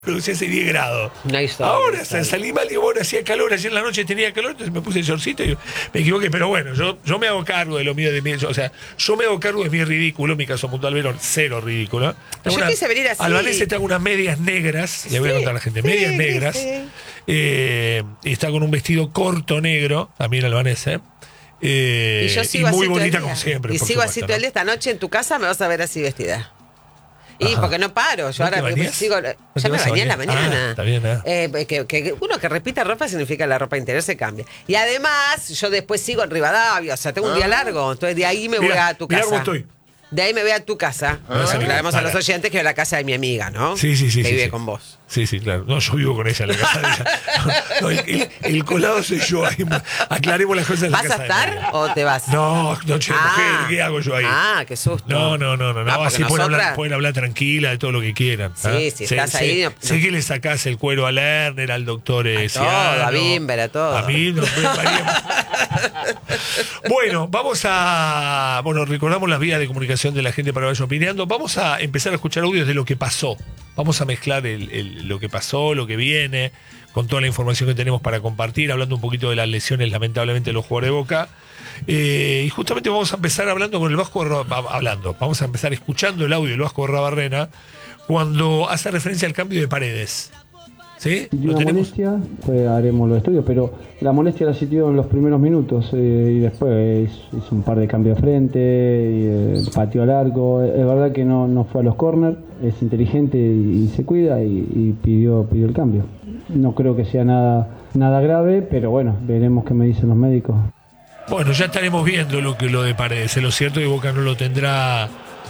producía hace 10 grados. Ahora salí mal y bueno, hacía calor, ayer en la noche tenía calor, entonces me puse el shortcito y me equivoqué, pero bueno, yo me hago cargo de lo mío, o sea, yo me hago cargo de mi ridículo, mi caso puntual, Verón, cero ridículo. Yo quise venir así. Albanese tengo unas medias negras, le voy a contar a la gente, medias negras, está con un vestido corto negro, también Albanese. Y yo sigo y muy así bonita todo el como siempre. Y sigo así todo el día. Esta noche en tu casa me vas a ver así vestida. Y porque no paro, yo ahora sigo. Ya me bañé en la mañana. Está bien, que uno que repita ropa significa la ropa interior se cambia. Y además, yo después sigo en Rivadavia, o sea, tengo un día largo. Entonces de ahí me voy a tu casa. Mirá cómo estoy. De ahí me voy a tu casa. Aclaramos a los oyentes que es la casa de mi amiga, ¿no? Sí. Que vive con vos. Sí, claro. No, yo vivo con ella en la casa de ella. No, el colado soy yo. Ahí, aclaremos las cosas en la casa. ¿Vas a estar o te vas? No, che, mujer, ¿qué hago yo ahí? Qué susto. No, así pueden hablar tranquila de todo lo que quieran. Sí, si estás ahí. Sé que le sacás el cuero a Lerner, al doctor a Bimber, a todo. A mí, Bueno, recordamos las vías de comunicación de la gente para que vaya opinando. Vamos a empezar a escuchar audios de lo que pasó. Vamos a mezclar lo que pasó, lo que viene, con toda la información que tenemos para compartir, hablando un poquito de las lesiones, lamentablemente, de los jugadores de Boca. Y justamente vamos a empezar hablando con el Vasco, vamos a empezar escuchando el audio del Vasco Rabarrena cuando hace referencia al cambio de Paredes. ¿Sí? Una molestia, pues haremos los estudios, pero la molestia la sintió en los primeros minutos y después hizo un par de cambios de frente, y, pateó al arco. Es verdad que no fue a los corners, es inteligente y se cuida y pidió el cambio. No creo que sea nada grave, pero bueno, veremos qué me dicen los médicos. Bueno, ya estaremos viendo lo de Paredes. Lo cierto es que Boca no lo tendrá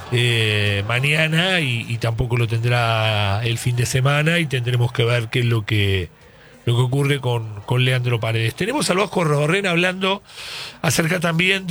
mañana y tampoco lo tendrá el fin de semana y tendremos que ver qué es lo que ocurre con Leandro Paredes. Tenemos al Vasco Rabarrena hablando acerca también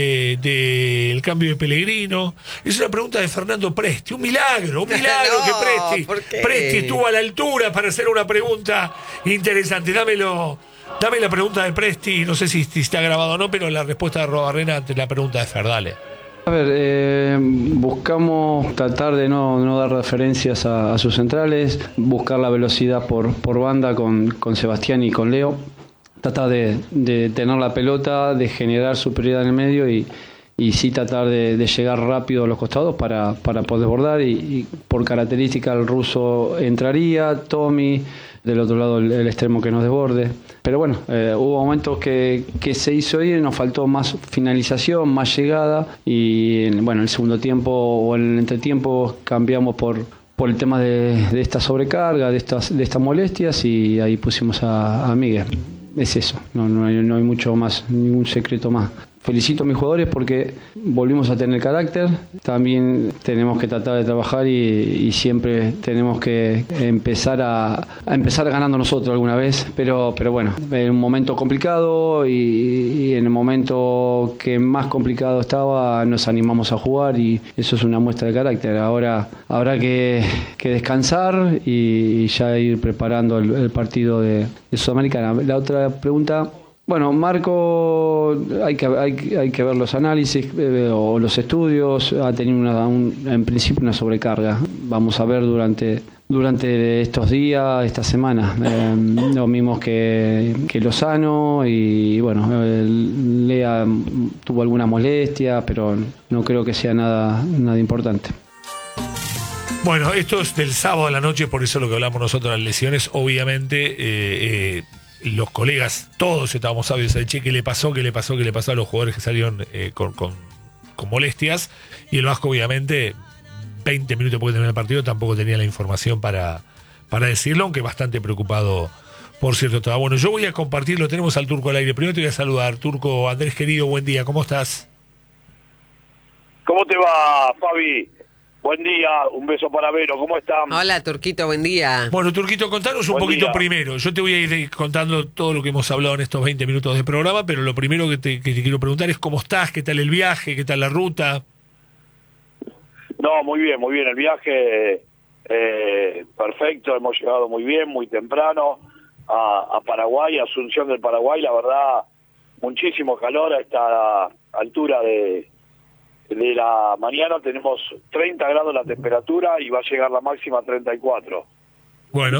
del cambio de Pellegrino. Es una pregunta de Fernando Presti. Un milagro que Presti estuvo a la altura para hacer una pregunta interesante. Dame la pregunta de Presti, no sé si está grabado o no, pero la respuesta de Rabarrena ante la pregunta de Fer, dale. A ver, buscamos tratar de no dar referencias a sus centrales, buscar la velocidad por banda con Sebastián y con Leo, tratar de tener la pelota, de generar superioridad en el medio y sí tratar de llegar rápido a los costados para poder desbordar y por característica el ruso entraría, Tommy, del otro lado el extremo que nos desborde. Pero bueno, hubo momentos que se hizo ir, nos faltó más finalización, más llegada y en el segundo tiempo o en el entretiempo cambiamos por el tema de esta sobrecarga, de estas molestias y ahí pusimos a Miguel. Es eso, no hay mucho más, ningún secreto más. Felicito a mis jugadores porque volvimos a tener carácter, también tenemos que tratar de trabajar y siempre tenemos que empezar ganando nosotros alguna vez, pero bueno, en un momento complicado y en el momento que más complicado estaba nos animamos a jugar y eso es una muestra de carácter. Ahora habrá que descansar y ya ir preparando el partido de Sudamericana. La otra pregunta... Bueno, Marco, hay que ver los análisis o los estudios, ha tenido en principio una sobrecarga. Vamos a ver durante estos días, esta semana, lo mismo que Lozano y bueno, Lea tuvo alguna molestia, pero no creo que sea nada importante. Bueno, esto es del sábado a la noche, por eso lo que hablamos nosotros de las lesiones, obviamente... los colegas, todos estábamos sabios de che, ¿qué le pasó a los jugadores que salieron con molestias? Y el Vasco, obviamente, 20 minutos después de terminar el partido, tampoco tenía la información para decirlo, aunque bastante preocupado, por cierto, estaba. Bueno, yo voy a compartirlo, tenemos al Turco al aire. Primero te voy a saludar, Turco. Andrés, querido, buen día, ¿cómo estás? ¿Cómo te va, Fabi? Buen día, un beso para Vero, ¿cómo están? Hola, Turquito, buen día. Bueno, Turquito, contanos un poquito primero. Yo te voy a ir contando todo lo que hemos hablado en estos 20 minutos de programa, pero lo primero que te quiero preguntar es cómo estás, qué tal el viaje, qué tal la ruta. No, muy bien, el viaje perfecto, hemos llegado muy bien, muy temprano a Paraguay, Asunción del Paraguay, la verdad, muchísimo calor a esta altura de la mañana, tenemos 30 grados la temperatura y va a llegar la máxima a 34. Bueno.